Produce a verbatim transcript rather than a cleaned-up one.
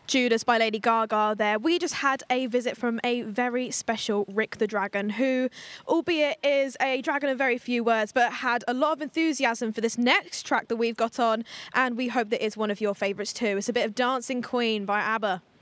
Judas by Lady Gaga there. We just had a visit from a very special Rick the Dragon, who, albeit is a dragon of very few words, but had a lot of enthusiasm for this next track that we've got on, and we hope that it's one of your favourites too. It's a bit of Dancing Queen by ABBA.